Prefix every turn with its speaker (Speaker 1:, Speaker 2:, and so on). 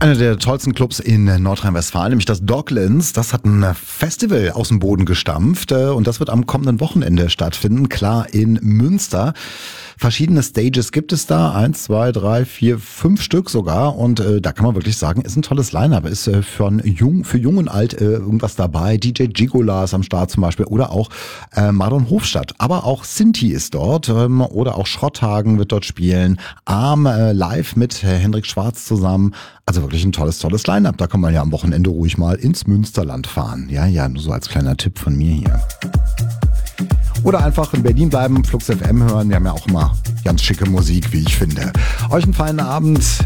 Speaker 1: Einer der tollsten Clubs in Nordrhein-Westfalen, nämlich das Docklands, das hat ein Festival aus dem Boden gestampft und das wird am kommenden Wochenende stattfinden, klar in Münster. Verschiedene Stages gibt es da, 1, 2, 3, 4, 5 Stück sogar und da kann man wirklich sagen, ist ein tolles Line-Up, ist für jung und alt irgendwas dabei, DJ Gigola ist am Start zum Beispiel oder auch Mardon Hofstadt, aber auch Sinti ist dort oder auch Schrotthagen wird dort spielen, Arm live mit Hendrik Schwarz zusammen. Also wirklich ein tolles Line-Up. Da kann man ja am Wochenende ruhig mal ins Münsterland fahren. Ja, nur so als kleiner Tipp von mir hier. Oder einfach in Berlin bleiben, Flux FM hören. Wir haben ja auch immer ganz schicke Musik, wie ich finde. Euch einen feinen Abend.